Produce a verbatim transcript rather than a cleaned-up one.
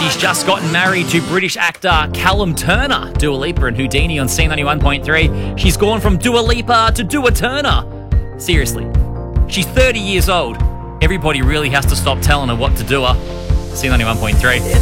She's just gotten married to British actor Callum Turner. Dua Lipa and Houdini on C ninety-one point three. She's gone from Dua Lipa to Dua Turner. Seriously. She's thirty years old. Everybody really has to stop telling her what to do. C ninety-one point three.